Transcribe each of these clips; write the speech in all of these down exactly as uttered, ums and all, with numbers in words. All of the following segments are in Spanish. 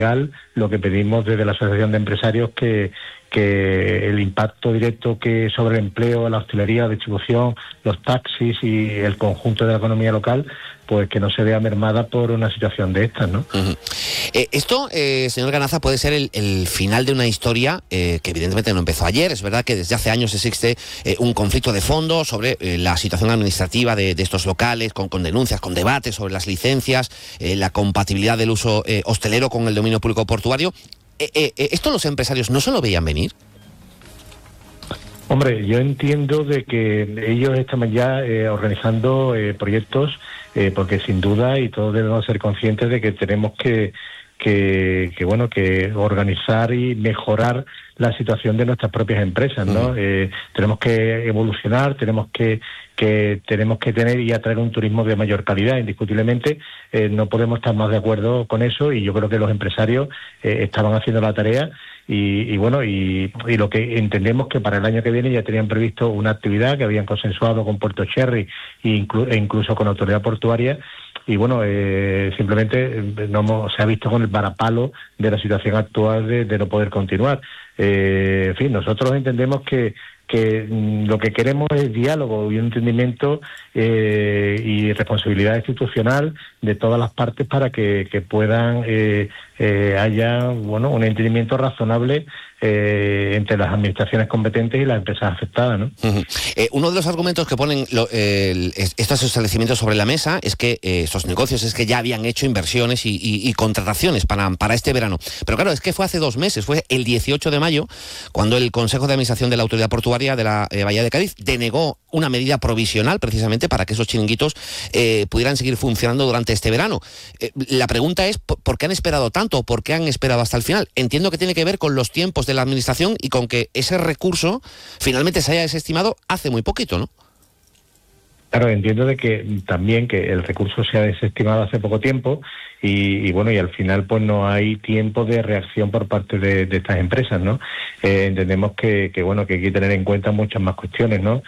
lo que pedimos desde la Asociación de Empresarios que que el impacto directo que sobre el empleo, la hostelería, la distribución, los taxis y el conjunto de la economía local, pues que no se vea mermada por una situación de estas, ¿no? Uh-huh. Eh, esto, eh, señor Ganaza, puede ser el, el final de una historia eh, que evidentemente no empezó ayer. Es verdad que desde hace años existe eh, un conflicto de fondo sobre eh, la situación administrativa de, de estos locales, con, con denuncias, con debates sobre las licencias, eh, la compatibilidad del uso eh, hostelero con el dominio público portuario. Eh, eh, ¿Esto los empresarios no se lo veían venir? Hombre, yo entiendo de que ellos están ya eh, organizando eh, proyectos, eh, porque sin duda, y todos debemos ser conscientes de que tenemos que, que, que bueno, que organizar y mejorar la situación de nuestras propias empresas, ¿no? Uh-huh. Eh, tenemos que evolucionar, tenemos que, que tenemos que tener y atraer un turismo de mayor calidad, indiscutiblemente. Eh, no podemos estar más de acuerdo con eso, y yo creo que los empresarios eh, estaban haciendo la tarea. Y, y bueno, y, y lo que entendemos que para el año que viene ya tenían previsto una actividad que habían consensuado con Puerto Cherry e, inclu, e incluso con Autoridad Portuaria, y bueno, eh, simplemente no se ha visto con el varapalo de la situación actual de, de no poder continuar. Eh, en fin, nosotros entendemos que que mm, lo que queremos es diálogo y un entendimiento eh, y responsabilidad institucional de todas las partes para que, que puedan eh, eh, haya bueno un entendimiento razonable eh, entre las administraciones competentes y las empresas afectadas, ¿no? Uh-huh. Eh, uno de los argumentos que ponen lo, eh, estos establecimientos sobre la mesa es que eh, estos negocios es que ya habían hecho inversiones y, y, y contrataciones para, para este verano. Pero claro, es que fue hace dos meses, fue el dieciocho de mayo, cuando el Consejo de Administración de la Autoridad Portuaria de la eh, Bahía de Cádiz denegó una medida provisional precisamente para que esos chiringuitos eh, pudieran seguir funcionando durante este verano. Eh, la pregunta es, ¿por qué han esperado tanto? ¿Por qué han esperado hasta el final? Entiendo que tiene que ver con los tiempos de la administración y con que ese recurso finalmente se haya desestimado hace muy poquito, ¿no? Claro, entiendo de que también que el recurso se ha desestimado hace poco tiempo y, y bueno, y al final pues no hay tiempo de reacción por parte de, de estas empresas, ¿no? Eh, entendemos que, que bueno, que hay que tener en cuenta muchas más cuestiones, ¿no?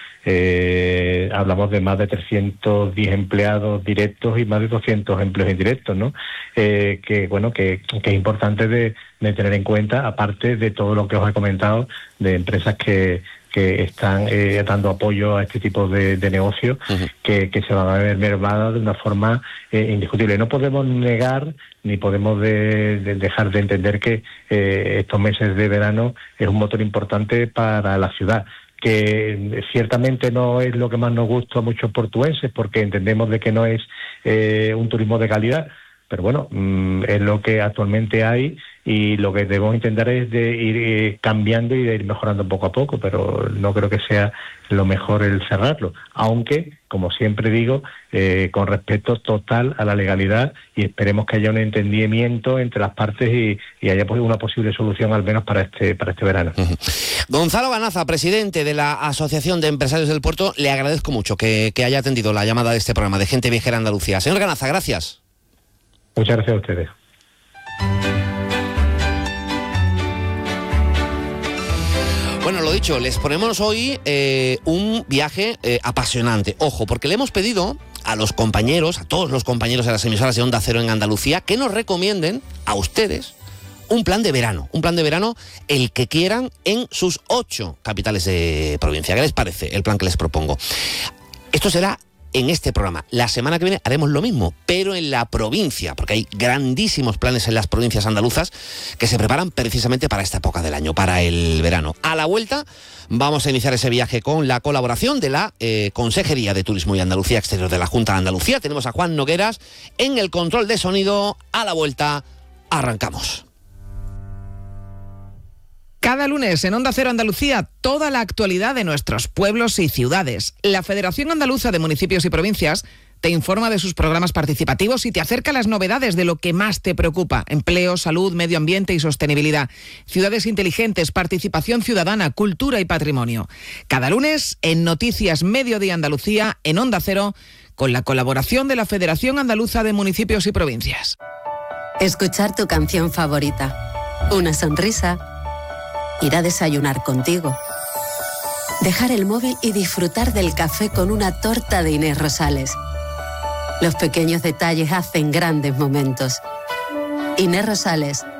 Eh, hablamos de más de trescientos diez empleados directos y más de doscientos empleos indirectos, ¿no? Eh, que bueno, que, que es importante de, de tener en cuenta, aparte de todo lo que os he comentado, de empresas que que están eh, dando apoyo a este tipo de, de negocios, uh-huh. que, que se van a ver mermadas de una forma eh, indiscutible. No podemos negar ni podemos de, de dejar de entender que eh, estos meses de verano es un motor importante para la ciudad, que ciertamente no es lo que más nos gusta a muchos portuenses, porque entendemos de que no es eh, un turismo de calidad, pero bueno, mmm, es lo que actualmente hay, y lo que debemos intentar es de ir eh, cambiando y de ir mejorando poco a poco, pero no creo que sea lo mejor el cerrarlo, aunque, como siempre digo, eh, con respeto total a la legalidad, y esperemos que haya un entendimiento entre las partes y, y haya pues, una posible solución al menos para este para este verano. Uh-huh. Gonzalo Ganaza, presidente de la Asociación de Empresarios del Puerto, le agradezco mucho que, que haya atendido la llamada de este programa de Gente Viajera Andalucía. Señor Ganaza, gracias. Muchas gracias a ustedes. Bueno, lo dicho, les ponemos hoy eh, un viaje eh, apasionante. Ojo, porque le hemos pedido a los compañeros, a todos los compañeros de las emisoras de Onda Cero en Andalucía, que nos recomienden a ustedes un plan de verano. Un plan de verano, el que quieran, en sus ocho capitales de provincia. ¿Qué les parece el plan que les propongo? Esto será en este programa. La semana que viene haremos lo mismo, pero en la provincia, porque hay grandísimos planes en las provincias andaluzas que se preparan precisamente para esta época del año, para el verano. A la vuelta vamos a iniciar ese viaje con la colaboración de la eh, Consejería de Turismo y Andalucía Exterior de la Junta de Andalucía. Tenemos a Juan Nogueras en el control de sonido. A la vuelta arrancamos. Cada lunes en Onda Cero Andalucía, toda la actualidad de nuestros pueblos y ciudades. La Federación Andaluza de Municipios y Provincias te informa de sus programas participativos y te acerca las novedades de lo que más te preocupa: empleo, salud, medio ambiente y sostenibilidad, ciudades inteligentes, participación ciudadana, cultura y patrimonio. Cada lunes en Noticias Mediodía Andalucía, en Onda Cero, con la colaboración de la Federación Andaluza de Municipios y Provincias. Escuchar tu canción favorita, una sonrisa, ir a desayunar contigo, dejar el móvil y disfrutar del café con una torta de Inés Rosales. Los pequeños detalles hacen grandes momentos. Inés Rosales,